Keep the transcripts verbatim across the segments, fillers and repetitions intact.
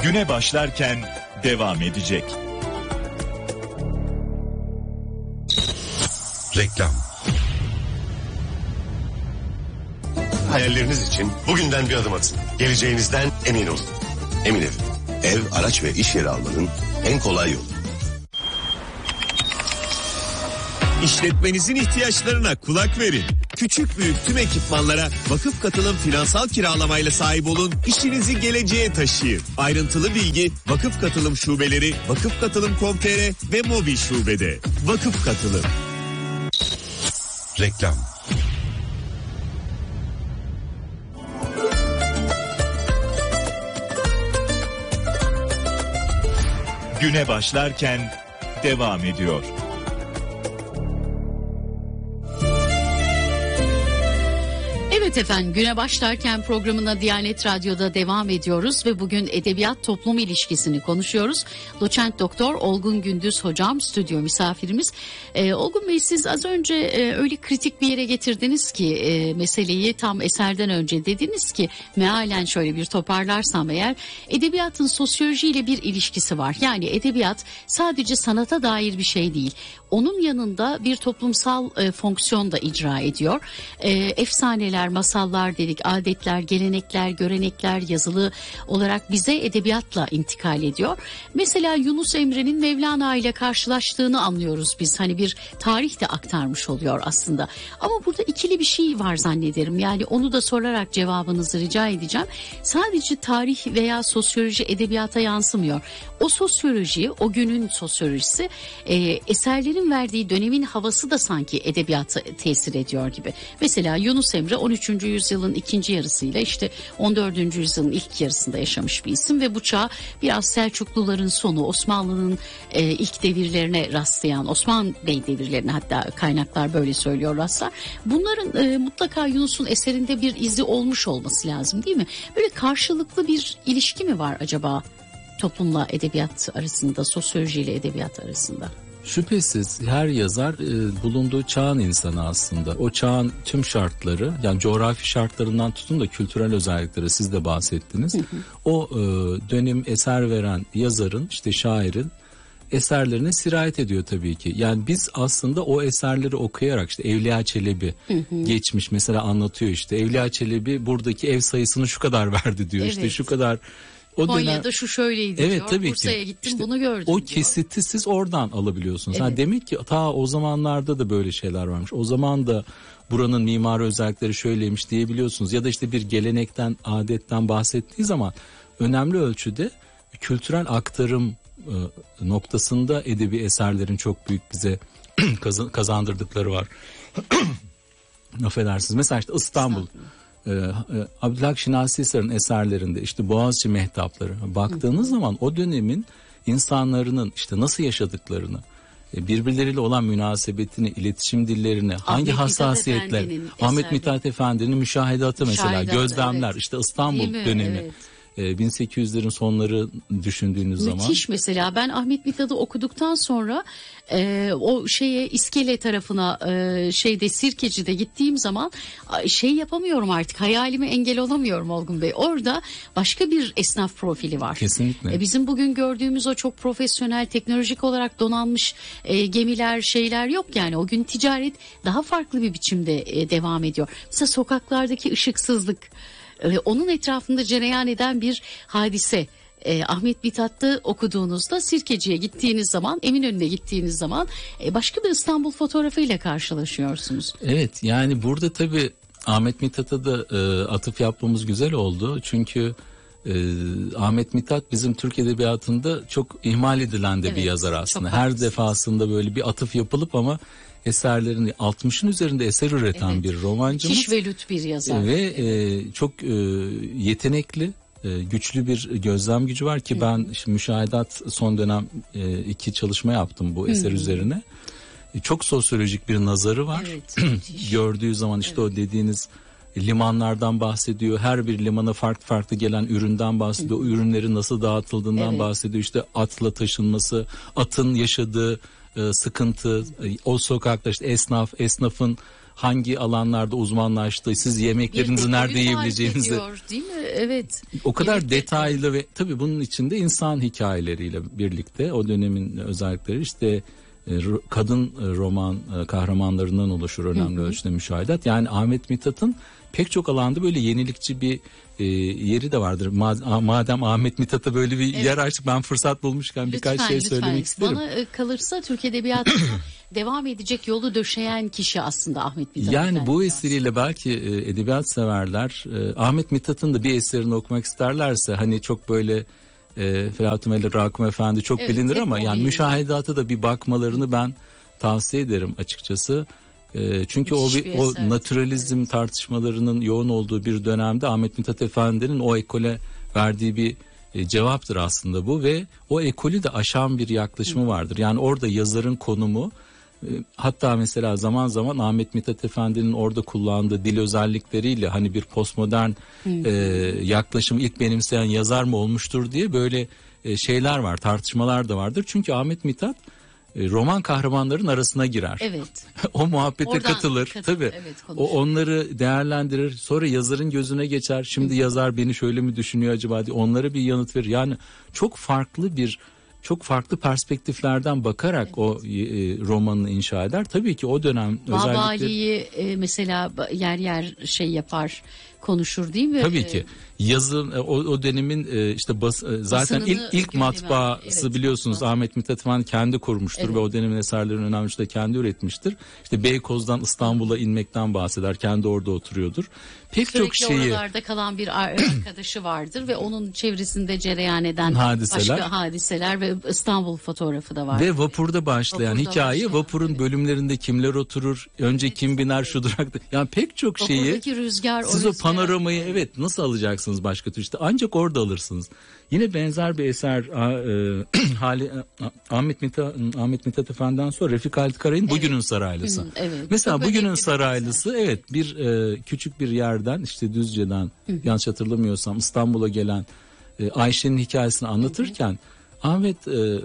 güne başlarken devam edecek. Reklam. Hayalleriniz için bugünden bir adım atın. Geleceğinizden emin olun. Emin Ev. Ev, araç ve iş yeri almanın en kolay yolu. İşletmenizin ihtiyaçlarına kulak verin. Küçük büyük tüm ekipmanlara vakıf katılım finansal kiralamayla sahip olun. İşinizi geleceğe taşıyın. Ayrıntılı bilgi vakıf katılım şubeleri, vakıf katılım nokta com nokta tr ve mobil şubede. Vakıf Katılım. Reklam. Güne başlarken devam ediyor. Evet efendim, güne başlarken programına Diyanet Radyo'da devam ediyoruz ve bugün edebiyat toplum ilişkisini konuşuyoruz. Doçent Doktor Olgun Gündüz hocam stüdyo misafirimiz. Ee, Olgun Bey, siz az önce e, öyle kritik bir yere getirdiniz ki e, meseleyi tam eserden önce dediniz ki mealen şöyle bir toparlarsam eğer edebiyatın sosyolojiyle bir ilişkisi var. Yani edebiyat sadece sanata dair bir şey değil. Onun yanında bir toplumsal e, fonksiyon da icra ediyor. E, efsaneler, masallar dedik, adetler, gelenekler, görenekler yazılı olarak bize edebiyatla intikal ediyor. Mesela Yunus Emre'nin Mevlana ile karşılaştığını anlıyoruz biz. Hani bir tarih de aktarmış oluyor aslında. Ama burada ikili bir şey var zannederim. Yani onu da sorarak cevabınızı rica edeceğim. Sadece tarih veya sosyoloji edebiyata yansımıyor. O sosyoloji, o günün sosyolojisi e, eserlerin verdiği dönemin havası da sanki edebiyata tesir ediyor gibi. Mesela Yunus Emre on üçüncü yüzyılın ikinci yarısıyla işte on dördüncü yüzyılın ilk yarısında yaşamış bir isim ve bu çağ biraz Selçukluların sonu, Osmanlı'nın e, ilk devirlerine rastlayan, Osman Bey devirlerine hatta kaynaklar böyle söylüyor rastlar. Bunların e, mutlaka Yunus'un eserinde bir izi olmuş olması lazım, değil mi? Böyle karşılıklı bir ilişki mi var acaba toplumla edebiyat arasında, sosyolojiyle edebiyat arasında? Şüphesiz her yazar e, bulunduğu çağın insanı aslında. O çağın tüm şartları, yani coğrafi şartlarından tutun da kültürel özellikleri siz de bahsettiniz. Hı hı. O e, dönem eser veren yazarın, işte şairin eserlerine sirayet ediyor tabii ki. Yani biz aslında o eserleri okuyarak, işte Evliya Çelebi hı hı. geçmiş mesela anlatıyor, işte Evliya Çelebi buradaki ev sayısını şu kadar verdi diyor. Evet. İşte şu kadar. O Konya'da dönem, şu şöyleydi evet, diyor. Tabii Bursa'ya ki. gittim işte bunu gördüm o diyor. kesiti siz oradan alabiliyorsunuz. Evet. Ha, demek ki ta o zamanlarda da böyle şeyler varmış. O zaman da buranın mimari özellikleri şöyleymiş diyebiliyorsunuz. Ya da işte bir gelenekten, adetten bahsettiği zaman önemli ölçüde kültürel aktarım e, noktasında edebi eserlerin çok büyük bize kazandırdıkları var. Affedersiniz. Mesela işte İstanbul. Ee, Abdülhak Şinasi Hisar'ın eserlerinde işte Boğaziçi mehtapları baktığınız Hı. zaman o dönemin insanların işte nasıl yaşadıklarını, birbirleriyle olan münasebetini, iletişim dillerini, Ahmet hangi hassasiyetler, Ahmet Mithat Efendi'nin müşahedatı mesela, müşahedat, gözlemler, evet. işte İstanbul dönemi. Evet. bin sekiz yüzlerin sonları düşündüğünüz Müthiş zaman. Müthiş mesela, ben Ahmet Mithat'ı okuduktan sonra e, o şeye İskele tarafına e, şeyde Sirkeci'de gittiğim zaman şey yapamıyorum artık, hayalime engel olamıyorum Olgun Bey. Orada başka bir esnaf profili var. Kesinlikle. E, bizim bugün gördüğümüz o çok profesyonel, teknolojik olarak donanmış e, gemiler, şeyler yok yani. O gün ticaret daha farklı bir biçimde e, devam ediyor. Mesela sokaklardaki ışıksızlık, onun etrafında cereyan eden bir hadise. E, Ahmet Mithat'ı okuduğunuzda Sirkeci'ye gittiğiniz zaman, Eminönü'ne gittiğiniz zaman e, başka bir İstanbul fotoğrafıyla karşılaşıyorsunuz. Evet, yani burada tabii Ahmet Mithat'a da e, atıf yapmamız güzel oldu. Çünkü e, Ahmet Mithat bizim Türk Edebiyatı'nda çok ihmal edilen de evet, bir yazar aslında. Her haklısınız. Defasında böyle bir atıf yapılıp ama eserlerini altmışın üzerinde eser üreten evet. bir romancımız. Kiş ve lüt bir yazar. Ve e, çok e, yetenekli, e, güçlü bir gözlem gücü var ki Hı-hı. ben işte müşahedat son dönem e, iki çalışma yaptım bu eser Hı-hı. üzerine. E, çok sosyolojik bir nazarı var. Evet, gördüğü zaman işte evet. o dediğiniz limanlardan bahsediyor. Her bir limana farklı farklı gelen üründen bahsediyor. Hı-hı. O ürünlerin nasıl dağıtıldığından evet. bahsediyor. İşte atla taşınması, atın yaşadığı sıkıntı, o sokakta işte esnaf, esnafın hangi alanlarda uzmanlaştığı, siz yemeklerinizi Bir nerede dekoyu tarif yiyebileceğinizi. ediyor, değil mi? Evet. O kadar Yemek- detaylı ve tabii bunun içinde insan hikayeleriyle birlikte o dönemin özellikleri işte e, ro- kadın e, roman e, kahramanlarından oluşur önemli ölçüde müşahedat. Yani Ahmet Mithat'ın pek çok alanda böyle yenilikçi bir e, yeri de vardır. Ma- Madem Ahmet Mithat'a böyle bir Evet. yer açtık, ben fırsat bulmuşken birkaç Lütfen, şey lütfen. söylemek isterim. Bana e, kalırsa Türk Edebiyatı'na devam edecek yolu döşeyen kişi aslında Ahmet Mithat. Yani Efendi. bu vesileyle belki e, edebiyat severler e, Ahmet Mithat'ın da bir eserini okumak isterlerse, hani çok böyle e, Felatumeli Rakım Efendi çok Evet, bilinir hep ama o yani bilinir. müşahedata da bir bakmalarını ben tavsiye ederim açıkçası. E, çünkü o Müthiş bir, bir o eser. naturalizm tartışmalarının yoğun olduğu bir dönemde Ahmet Mithat Efendi'nin o ekole verdiği bir e, cevaptır aslında bu ve o ekolü de aşan bir yaklaşımı vardır. Yani orada yazarın konumu, e, hatta mesela zaman zaman Ahmet Mithat Efendi'nin orada kullandığı dil özellikleriyle hani bir postmodern e, yaklaşımı ilk benimseyen yazar mı olmuştur diye böyle e, şeyler var, tartışmalar da vardır. Çünkü Ahmet Mithat e, roman kahramanların arasına girer. Evet. O muhabbete Oradan katılır. katılır, Tabii. evet, o konuşur. onları değerlendirir. Sonra yazarın gözüne geçer. Şimdi yazar beni şöyle mi düşünüyor acaba diye onlara bir yanıt verir. Yani çok farklı bir çok farklı perspektiflerden bakarak o e, romanını inşa eder. Tabii ki o dönem özellikle Babali'yi e, mesela ba- yer yer şey yapar, konuşur değil mi? tabii E, ki yazın e, o, o dönemin e, işte bas, e, zaten Basınını ilk ilk gündeme matbaası aldı. biliyorsunuz Evet, matbaa. Ahmet Mithat Efendi kendi kurmuştur Evet. ve o dönemin eserlerin önemli de kendi üretmiştir. İşte Beykoz'dan İstanbul'a inmekten bahseder. Kendi orada oturuyordur. Pek Sürekli çok şeyi oralarda kalan bir ar- arkadaşı vardır ve onun çevresinde cereyan eden Hadiseler. başka hadiseler ve İstanbul fotoğrafı da var. ve vapurda başlayan Vapurda hikaye, başlayan, vapurun evet. bölümlerinde kimler oturur, önce kim biner şu durakta. Yani pek çok şeyi Vapurdaki rüzgar, siz o rüzgar- panoramayı evet nasıl alacaksınız başka türlü, işte ancak orada alırsınız. Yine benzer bir eser a- e, Hali, a- Ahmet Mithat Ahmet Mithat Efendi'den sonra Refik Halit Karay'ın Bugünün Saraylısı. Hı, evet. Mesela Çok önemli Bugünün bir Saraylısı evet bir e, küçük bir yerden işte Düzce'den yanlış hatırlamıyorsam İstanbul'a gelen e, Ayşe'nin hikayesini anlatırken Ahmet e, e,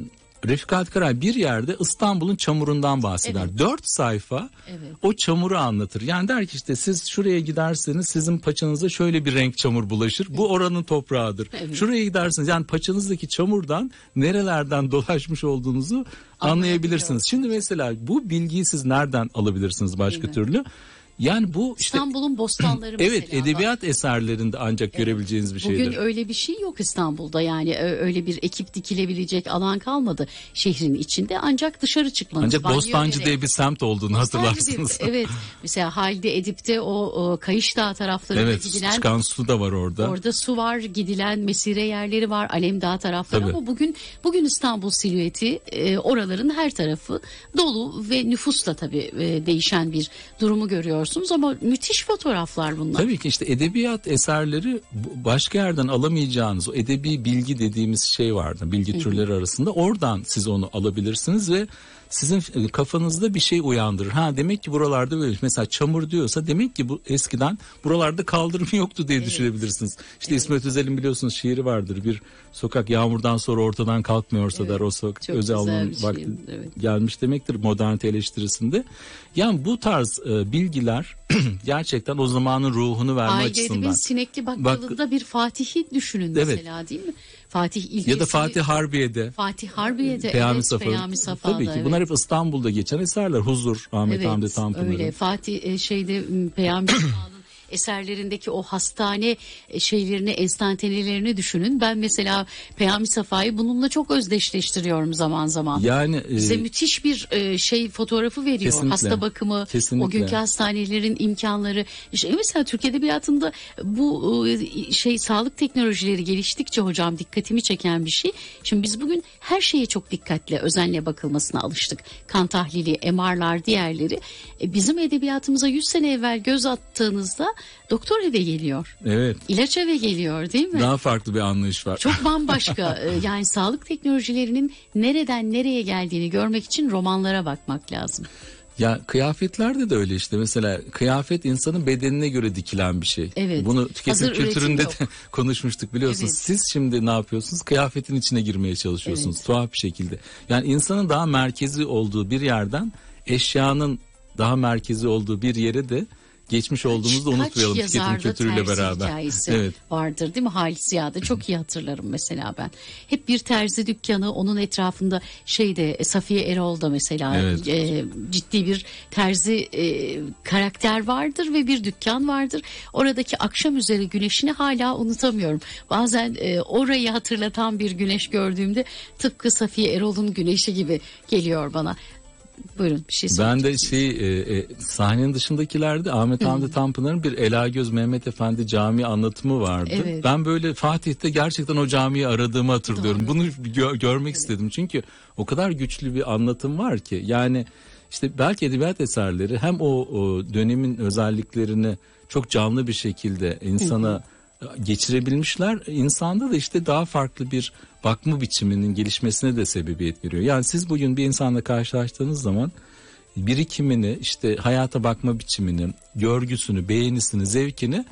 Refik Halit Karay bir yerde İstanbul'un çamurundan bahseder. Evet. Dört sayfa Evet. o çamuru anlatır. Yani der ki işte siz şuraya giderseniz sizin paçanıza şöyle bir renk çamur bulaşır. Bu oranın toprağıdır. Evet. Şuraya giderseniz yani paçanızdaki çamurdan nerelerden dolaşmış olduğunuzu anlayabilirsiniz. Şimdi mesela bu bilgiyi siz nereden alabilirsiniz başka Değil mi? türlü? Yani bu işte İstanbul'un bostanları mesela. evet edebiyat eserlerinde ancak görebileceğiniz bir şeydir. Bugün öyle bir şey yok İstanbul'da, yani ö- öyle bir ekip dikilebilecek alan kalmadı şehrin içinde, ancak dışarı çıkmanız. Ancak banyo Bostancı gerek. diye bir semt olduğunu hatırlarsınız. Bostancı diye- Evet, mesela Halide Edip'te o, o Kayış Dağı taraflarında Evet, gidilen, çıkan su da var orada. orada su var, gidilen mesire yerleri var, Alemdağ tarafları, Tabii. ama bugün bugün İstanbul silüeti e, oraların her tarafı dolu ve nüfusla tabii e, değişen bir durumu görüyorsunuz, ama müthiş fotoğraflar bunlar. Tabii ki işte edebiyat eserleri bu- başka yerden alamayacağınız o edebi bilgi dediğimiz şey vardı. Bilgi türleri arasında oradan siz onu alabilirsiniz ve sizin e, kafanızda bir şey uyandırır. Ha demek ki buralarda böyle. Mesela çamur diyorsa demek ki bu eskiden buralarda kaldırım yoktu diye düşünebilirsiniz. İşte İsmet Özel'in biliyorsunuz şiiri vardır. Bir sokak yağmurdan sonra ortadan kalkmıyorsa der o sokak çok özel güzel almanın bir vakti şiir, evet. gelmiş demektir modernite eleştirisinde. Yani bu tarz e, bilgiler gerçekten o zamanın ruhunu verme Halide açısından. Edip'in Sinekli Bakkalı'da bir Fatih'i düşünün Evet. mesela, değil mi? Fatih ilkesi. Ya da Fatih Harbiye'de. Fatih Harbiye'de. Peyami evet, Safa. Peyami Safa'da. Tabii ki evet. bunlar hep İstanbul'da geçen eserler. Huzur, Ahmet Evet, Hamdi Tanpınar'ın. öyle. Fatih e, şeyde m, Peyami Safa'nın eserlerindeki o hastane e, şeylerini, enstantanelerini düşünün. Ben mesela Peyami Safa'yı bununla çok özdeşleştiriyorum zaman zaman. Yani e, Bize müthiş bir e, şey fotoğrafı veriyor. Kesinlikle. Hasta bakımı, Kesinlikle. o günkü hastanelerin imkanları. İşte mesela Türk Edebiyatı'nda bu e, şey sağlık teknolojileri geliştikçe hocam dikkatimi çeken bir şey. Şimdi biz bugün her şeye çok dikkatle, özenle bakılmasına alıştık. Kan tahlili, M R'lar, diğerleri. E, bizim edebiyatımıza yüz sene evvel göz attığınızda doktor eve geliyor. evet, İlaç eve geliyor, değil mi? daha farklı bir anlayış var. Çok bambaşka. Ee, yani sağlık teknolojilerinin nereden nereye geldiğini görmek için romanlara bakmak lazım. Ya kıyafetlerde de öyle işte. Mesela kıyafet insanın bedenine göre dikilen bir şey. Evet. Bunu tüketim Hazır kültüründe üretim de konuşmuştuk biliyorsunuz. Evet. Siz şimdi ne yapıyorsunuz? Kıyafetin içine girmeye çalışıyorsunuz Evet. tuhaf bir şekilde. Yani insanın daha merkezi olduğu bir yerden eşyanın daha merkezi olduğu bir yere de geçmiş olduğumuzu da unutmayalım tüketim kültürüyle beraber. Hikayesi evet. vardır değil mi? Halis Ziya'da çok iyi hatırlarım mesela ben. Hep bir terzi dükkanı, onun etrafında şeyde Safiye Erol'da mesela evet. e, ciddi bir terzi e, karakter vardır ve bir dükkan vardır. Oradaki akşam üzeri güneşini hala unutamıyorum. Bazen e, orayı hatırlatan bir güneş gördüğümde tıpkı Safiye Erol'un güneşi gibi geliyor bana. Buyurun bir şey Ben de şey e, e, sahnenin dışındakilerde Ahmet Hamdi Tanpınar'ın bir Elagöz Mehmet Efendi Camii anlatımı vardı. Evet. Ben böyle Fatih'te gerçekten o camiyi aradığımı hatırlıyorum. Doğru. Bunu gö- görmek evet. istedim. Çünkü o kadar güçlü bir anlatım var ki. Yani işte belki edebiyat eserleri hem o, o dönemin özelliklerini çok canlı bir şekilde insana geçirebilmişler. İnsanda da işte daha farklı bir bakma biçiminin gelişmesine de sebebiyet veriyor. Yani siz bugün bir insanla karşılaştığınız zaman birikimini, işte hayata bakma biçimini, görgüsünü, beğenisini, zevkini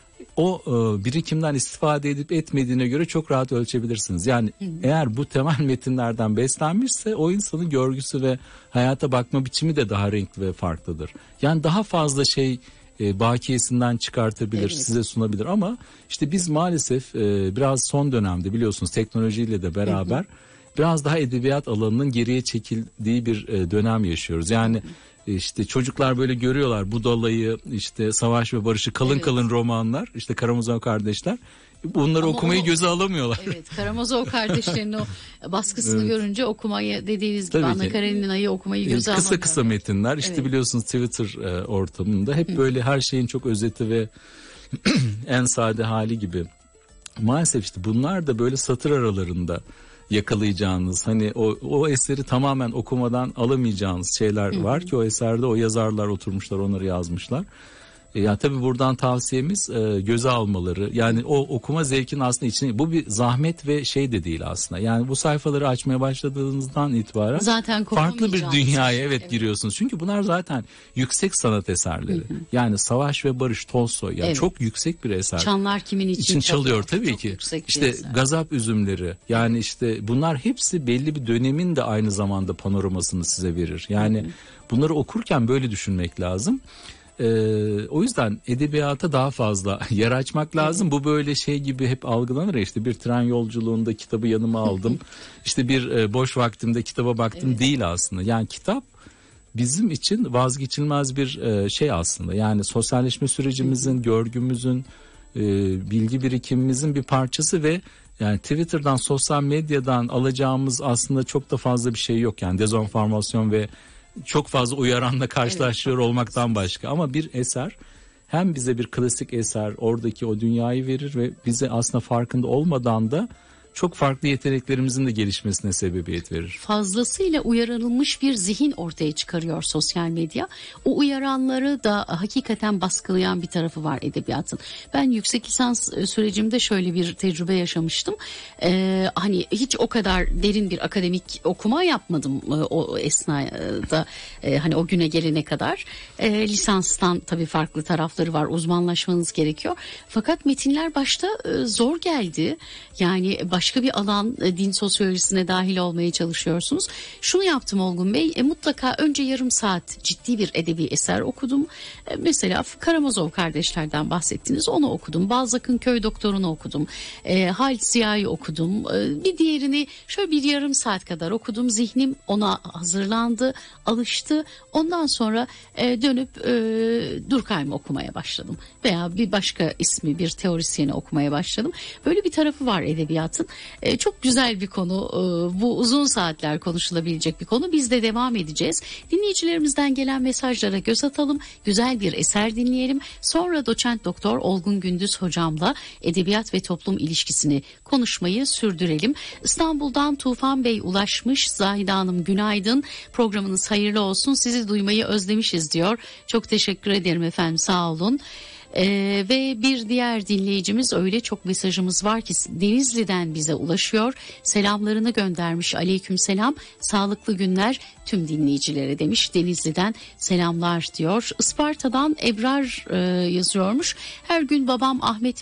o e, birikimden istifade edip etmediğine göre çok rahat ölçebilirsiniz. Yani hı hı. eğer bu temel metinlerden beslenmişse o insanın görgüsü ve hayata bakma biçimi de daha renkli ve farklıdır. Yani daha fazla şey E, bakiyesinden çıkartabilir, evet. size sunabilir ama işte biz maalesef e, biraz son dönemde biliyorsunuz teknolojiyle de beraber hı hı. biraz daha edebiyat alanının geriye çekildiği bir e, dönem yaşıyoruz. Yani hı hı. işte çocuklar böyle görüyorlar Budalayı, işte Savaş ve Barış'ı kalın evet. kalın romanlar, işte Karamazov kardeşler. Bunları ama okumayı o, göze alamıyorlar. Evet, Karamazov kardeşlerinin o baskısını evet. görünce okumayı dediğiniz gibi Anna Karenina'yı okumayı göze alamıyorlar. Kısa kısa metinler işte evet. biliyorsunuz Twitter e, ortamında hep böyle her şeyin çok özeti ve en sade hali gibi. Maalesef işte bunlar da böyle satır aralarında yakalayacağınız hani o, o eseri tamamen okumadan alamayacağınız şeyler Hı-hı. var ki o eserde o yazarlar oturmuşlar onları yazmışlar. Ya yani tabii buradan tavsiyemiz e, göze almaları. Yani o okuma zevkinin aslında içine bu bir zahmet ve şey de değil aslında. Yani bu sayfaları açmaya başladığınızdan itibaren zaten farklı bir dünyaya evet, evet giriyorsunuz. Çünkü bunlar zaten yüksek sanat eserleri. Hı hı. Yani Savaş ve Barış Tolstoy yani evet. çok yüksek bir eser. Çanlar kimin için, için çalıyor tabii ki. İşte Gazap Üzümleri. Yani evet. işte bunlar hepsi belli bir dönemin de aynı zamanda panoramasını size verir. Yani hı hı. bunları okurken böyle düşünmek lazım. Ee, o yüzden edebiyata daha fazla yer açmak lazım. Evet. Bu böyle şey gibi hep algılanır ya işte bir tren yolculuğunda kitabı yanıma aldım. işte bir e, boş vaktimde kitaba baktım evet. değil aslında. Yani kitap bizim için vazgeçilmez bir e, şey aslında. Yani sosyalleşme sürecimizin, görgümüzün, e, bilgi birikimimizin bir parçası ve yani Twitter'dan, sosyal medyadan alacağımız aslında çok da fazla bir şey yok. Yani dezenformasyon ve çok fazla uyaranla karşılaşıyor evet. olmaktan başka. Ama bir eser hem bize bir klasik eser oradaki o dünyayı verir ve bize aslında farkında olmadan da çok farklı yeteneklerimizin de gelişmesine sebebiyet verir. Fazlasıyla uyarılmış bir zihin ortaya çıkarıyor sosyal medya. O uyaranları da hakikaten baskılayan bir tarafı var edebiyatın. Ben yüksek lisans sürecimde şöyle bir tecrübe yaşamıştım. Ee, hani hiç o kadar derin bir akademik okuma yapmadım o esnada. Ee, hani o güne gelene kadar. Ee, lisanstan tabii farklı tarafları var. Uzmanlaşmanız gerekiyor. Fakat metinler başta zor geldi. Yani baş Başka bir alan din sosyolojisine dahil olmaya çalışıyorsunuz. Şunu yaptım Olgun Bey. E, mutlaka önce yarım saat ciddi bir edebi eser okudum. E, mesela Karamazov kardeşlerden bahsettiniz. Onu okudum. Balzac'ın Köy Doktoru'nu okudum. E, Halis Ziya'yı okudum. E, bir diğerini şöyle bir yarım saat kadar okudum. Zihnim ona hazırlandı, alıştı. Ondan sonra e, dönüp e, Durkheim okumaya başladım. Veya bir başka ismi bir teorisyeni okumaya başladım. Böyle bir tarafı var edebiyatın. Ee, çok güzel bir konu. Ee, bu uzun saatler konuşulabilecek bir konu. Biz de devam edeceğiz. Dinleyicilerimizden gelen mesajlara göz atalım. Güzel bir eser dinleyelim. Sonra doçent doktor Olgun Gündüz hocamla edebiyat ve toplum ilişkisini konuşmayı sürdürelim. İstanbul'dan Tufan Bey ulaşmış. Zahide Hanım günaydın. Programınız hayırlı olsun. Sizi duymayı özlemişiz diyor. Çok teşekkür ederim efendim. Sağ olun. Ee, ve bir diğer dinleyicimiz öyle çok mesajımız var ki Denizli'den bize ulaşıyor. Selamlarını göndermiş. Aleykümselam. Sağlıklı günler tüm dinleyicilere demiş. Denizli'den selamlar diyor. Isparta'dan Ebrar e, yazıyormuş. Her gün babam Ahmet ve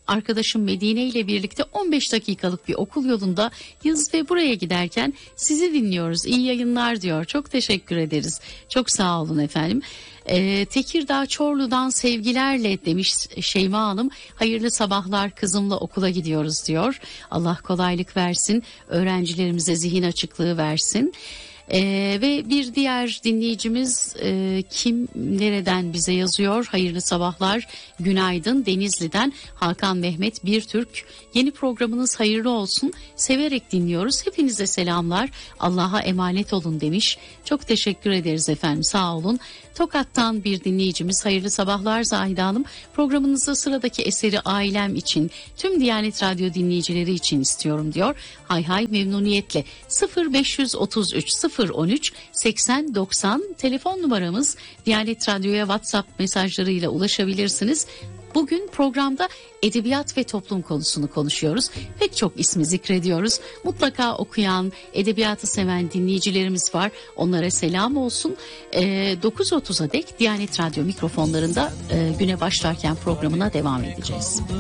arkadaşım Medine ile birlikte on beş dakikalık bir okul yolunda yaz ve buraya giderken sizi dinliyoruz. İyi yayınlar diyor. Çok teşekkür ederiz. Çok sağ olun efendim. Ee, Tekirdağ Çorlu'dan sevgilerle demiş Şeyma Hanım. Hayırlı sabahlar, kızımla okula gidiyoruz diyor. Allah kolaylık versin. Öğrencilerimize zihin açıklığı versin. Ee, ve bir diğer dinleyicimiz e, kim nereden bize yazıyor? Hayırlı sabahlar, günaydın. Denizli'den Hakan Mehmet Birtürk. Yeni programınız hayırlı olsun. Severek dinliyoruz. Hepinize selamlar. Allah'a emanet olun demiş. Çok teşekkür ederiz efendim. Sağ olun. Tokat'tan bir dinleyicimiz. Hayırlı sabahlar Zahide Hanım. Programınızda sıradaki eseri ailem için, tüm Diyanet Radyo dinleyicileri için istiyorum diyor. Hay hay, memnuniyetle. sıfır beş otuz üç sıfır on üç seksen doksan telefon numaramız. Diyanet Radyo'ya WhatsApp mesajlarıyla ulaşabilirsiniz. Bugün programda edebiyat ve toplum konusunu konuşuyoruz. Pek çok ismi zikrediyoruz. Mutlaka okuyan, edebiyatı seven dinleyicilerimiz var. Onlara selam olsun. E, dokuz otuza dek Diyanet Radyo mikrofonlarında e, güne başlarken programına devam edeceğiz.